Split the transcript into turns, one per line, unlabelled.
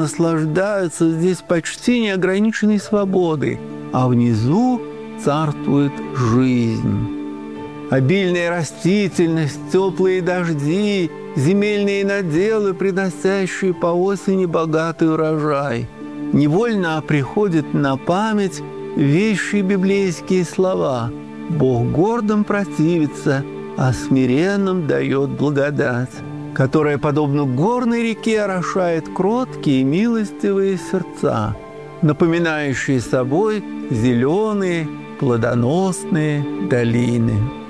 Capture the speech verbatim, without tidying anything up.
наслаждаются здесь почти неограниченной свободой, а внизу царствует жизнь. Обильная растительность, теплые дожди, земельные наделы, приносящие по осени богатый урожай. Невольно приходят на память вещие библейские слова: «Бог гордым противится, а смиренным дает благодать», которая, подобно горной реке, орошает кроткие и милостивые сердца, напоминающие собой зеленые плодоносные долины.